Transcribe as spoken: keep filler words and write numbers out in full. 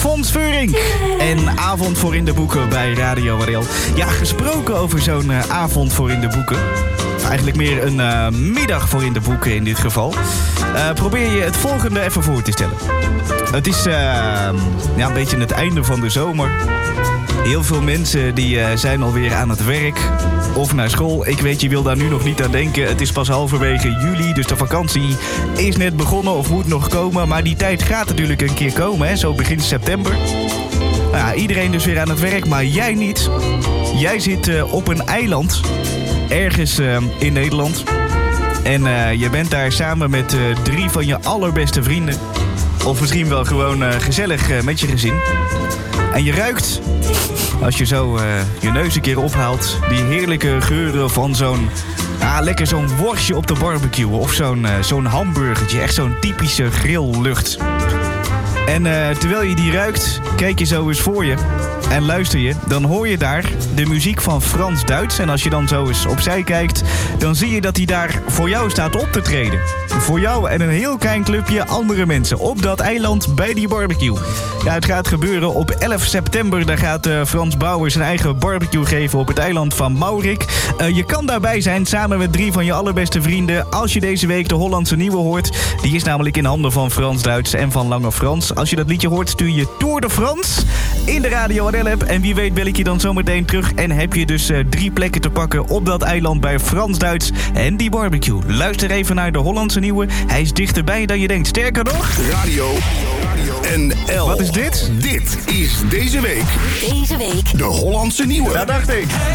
Fons Veurink. En avond voor in de boeken bij Radio Warel. Ja, gesproken over zo'n uh, avond voor in de boeken. Eigenlijk meer een uh, middag voor in de boeken in dit geval. Uh, probeer je het volgende even voor te stellen. Het is uh, ja, een beetje het einde van de zomer. Heel veel mensen die uh, zijn alweer aan het werk of naar school. Ik weet, je wil daar nu nog niet aan denken. Het is pas halverwege juli, dus de vakantie is net begonnen of moet nog komen. Maar die tijd gaat natuurlijk een keer komen, hè? Zo begin september. Nou ja, iedereen dus weer aan het werk, maar jij niet. Jij zit uh, op een eiland, ergens uh, in Nederland. En uh, je bent daar samen met uh, drie van je allerbeste vrienden. Of misschien wel gewoon uh, gezellig uh, met je gezin. En je ruikt, als je zo uh, je neus een keer ophaalt, die heerlijke geuren van zo'n, ah, lekker zo'n worstje op de barbecue. Of zo'n, uh, zo'n hamburgertje, echt zo'n typische grilllucht. En uh, terwijl je die ruikt, kijk je zo eens voor je en luister je. Dan hoor je daar de muziek van Frans Duits. En als je dan zo eens opzij kijkt, dan zie je dat hij daar voor jou staat op te treden. Voor jou en een heel klein clubje andere mensen op dat eiland bij die barbecue. Ja, het gaat gebeuren op elf september. Daar gaat uh, Frans Bauer zijn eigen barbecue geven op het eiland van Maurik. Uh, je kan daarbij zijn samen met drie van je allerbeste vrienden als je deze week de Hollandse Nieuwe hoort. Die is namelijk in handen van Frans Duits en van Lange Frans. Als je dat liedje hoort, stuur je Tour de France in de Radio Warel app. En wie weet bel ik je dan zometeen terug. En heb je dus uh, drie plekken te pakken op dat eiland bij Frans Duits en die barbecue. Luister even naar de Hollandse Nieuwe. Hij is dichterbij dan je denkt. Sterker nog, Radio N L. Wat is dit? Dit is deze week. Deze week. De Hollandse Nieuwe. Dat dacht ik.